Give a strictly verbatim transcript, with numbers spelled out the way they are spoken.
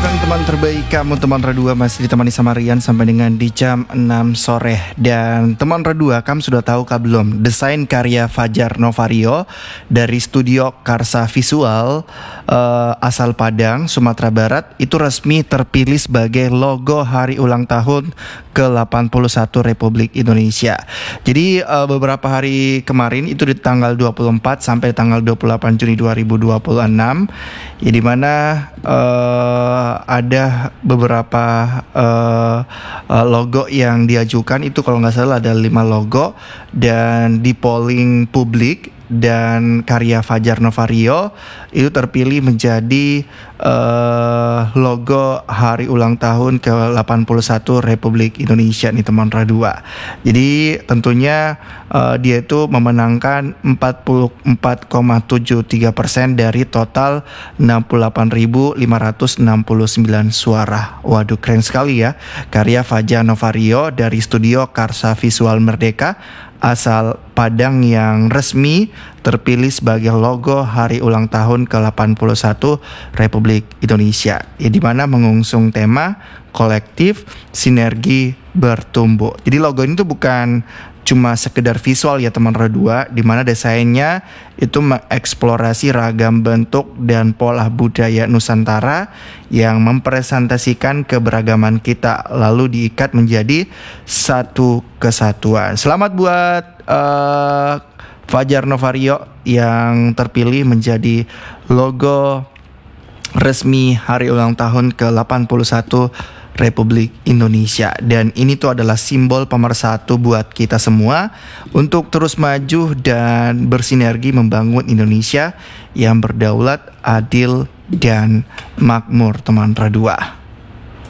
datang teman terbaik kamu, teman Redua masih ditemani sama Rian sampai dengan di jam enam sore. Dan teman Redua, kamu sudah tahu kah belum? Desain karya Fajar Novario dari studio Karsa Visual uh, asal Padang, Sumatera Barat itu resmi terpilih sebagai logo hari ulang tahun ke delapan puluh satu Republik Indonesia. Jadi uh, beberapa hari kemarin itu di tanggal dua puluh empat sampai tanggal dua puluh delapan Juni dua ribu dua puluh enam, ya di mana uh, ada beberapa uh, uh, logo yang diajukan. Itu kalau nggak salah ada lima logo, dan di polling publik dan karya Fajar Novario itu terpilih menjadi uh, logo hari ulang tahun ke delapan puluh satu Republik Indonesia nih teman Radua. Jadi tentunya uh, dia itu memenangkan empat puluh empat koma tujuh tiga persen dari total enam puluh delapan ribu lima ratus enam puluh sembilan suara. Waduh, keren sekali ya. Karya Fajar Novario dari studio Karsa Visual Merdeka asal Padang yang resmi terpilih sebagai logo hari ulang tahun ke delapan puluh satu Republik Indonesia, ya, di mana mengusung tema kolektif sinergi bertumbuh. Jadi logo ini tuh bukan cuma sekedar visual ya teman Redua, di mana desainnya itu mengeksplorasi ragam bentuk dan pola budaya Nusantara yang mempresentasikan keberagaman kita lalu diikat menjadi satu kesatuan. Selamat buat uh, Fajar Novario yang terpilih menjadi logo resmi hari ulang tahun ke delapan puluh satu Republik Indonesia. Dan ini tuh adalah simbol pemersatu buat kita semua untuk terus maju dan bersinergi membangun Indonesia yang berdaulat, adil, dan makmur teman Radua.